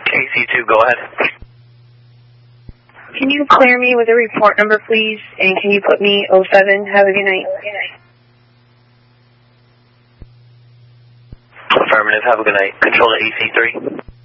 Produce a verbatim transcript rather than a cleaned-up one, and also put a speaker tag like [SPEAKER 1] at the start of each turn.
[SPEAKER 1] A C two, go ahead.
[SPEAKER 2] Can you clear me with a report number, please? And can you put me oh seven? Have a good night.
[SPEAKER 1] Affirmative, have a good night. Control to A C three.